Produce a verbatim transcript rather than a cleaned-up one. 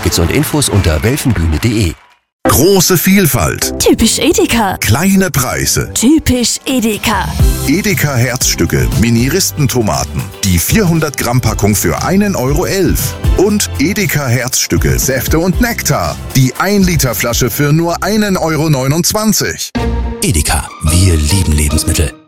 Tickets und Infos unter welfenbühne punkt de. Große Vielfalt. Typisch Edeka. Kleine Preise. Typisch Edeka. Edeka Herzstücke, Mini-Ristentomaten. Die vierhundert Gramm Packung für einen Euro elf. Und Edeka Herzstücke, Säfte und Nektar. Die ein Liter Flasche für nur einen Euro neunundzwanzig. Edeka, wir lieben Lebensmittel.